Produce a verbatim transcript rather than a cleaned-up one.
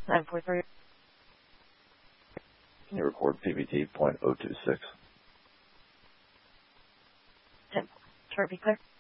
nine four three. Can you record P V T point zero two six? ten. Sure, be clear.